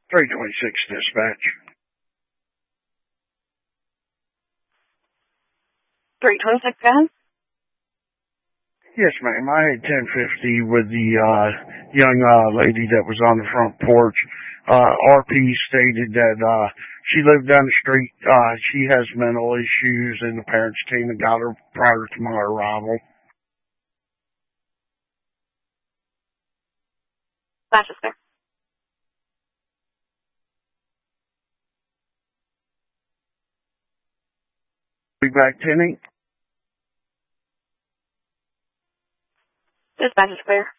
326 dispatch. 326, guys? Yes, ma'am. I had 1050 with the young lady that was on the front porch. RP stated that she lived down the street. She has mental issues, and the parents came and got her prior to my arrival. Gotcha, sir. Be back 10-8. Dispatch is clear.